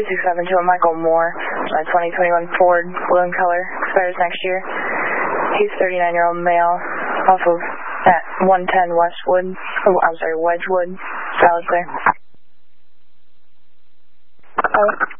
267 to a Michael Moore, 2021 Ford, blue in color, expires next year. He's 39-year-old male, off of at 110 Westwood, Wedgewood, valid clear.